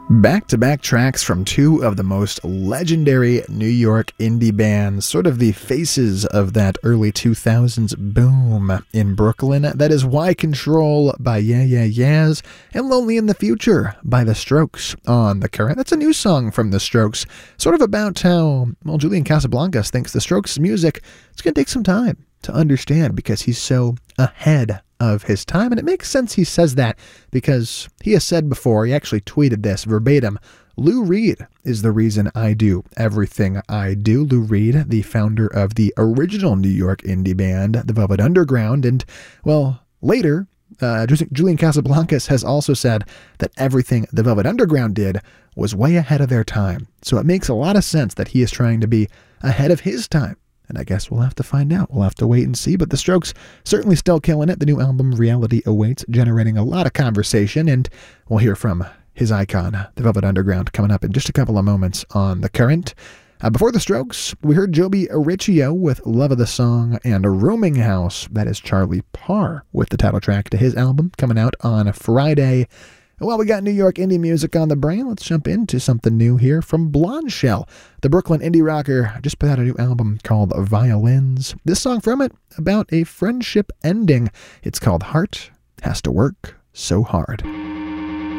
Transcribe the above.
Back-to-back tracks from two of the most legendary New York indie bands, sort of the faces of that early 2000s boom in Brooklyn. That is Y Control by Yeah Yeah Yeahs and Lonely in the Future by The Strokes on The Current. That's a new song from The Strokes, sort of about how, well, Julian Casablancas thinks The Strokes' music is going to take some time to understand because he's so ahead of his time. And it makes sense he says that because he has said before, he actually tweeted this verbatim, Lou Reed is the reason I do everything I do. Lou Reed, the founder of the original New York indie band, The Velvet Underground. And, well, later, Julian Casablancas has also said that everything The Velvet Underground did was way ahead of their time. So it makes a lot of sense that he is trying to be ahead of his time. And I guess we'll have to find out. We'll have to wait and see. But The Strokes certainly still killing it. The new album, Reality Awaits, generating a lot of conversation. And we'll hear from his icon, The Velvet Underground, coming up in just a couple of moments on The Current. Before The Strokes, we heard Joby Aricchio with Love of the Song and Rooming House. That is Charlie Parr with the title track to his album coming out on Friday. Well, we got New York indie music on the brain. Let's jump into something new here from Blonde Shell. The Brooklyn indie rocker just put out a new album called Violins. This song from it about a friendship ending. It's called Heart Has to Work So Hard.